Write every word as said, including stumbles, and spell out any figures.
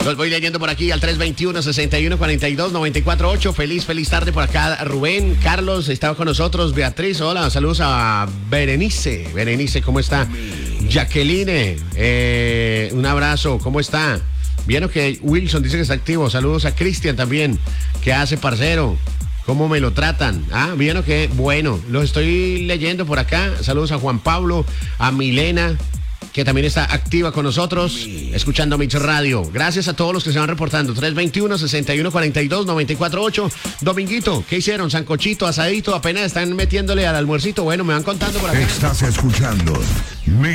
Los voy leyendo por aquí al tres veintiuno, sesenta y uno, cuarenta y dos, noventa y cuatro, ocho. Feliz, feliz tarde por acá. Rubén, Carlos, estaba con nosotros. Beatriz, hola, saludos a Berenice. Berenice, ¿cómo está? Jacqueline, eh, un abrazo, ¿cómo está? Vieron que Wilson dice que está activo. Saludos a Cristian también. ¿Qué hace, parcero? ¿Cómo me lo tratan? Ah, vieron que, bueno, los estoy leyendo por acá. Saludos a Juan Pablo, a Milena, que también está activa con nosotros, escuchando Mix Radio. Gracias a todos los que se van reportando. tres veintiuno, sesenta y uno, cuarenta y dos, noventa y cuatro, ocho. Dominguito, ¿qué hicieron? Sancochito, asadito, apenas están metiéndole al almuercito. Bueno, me van contando por acá. Estás escuchando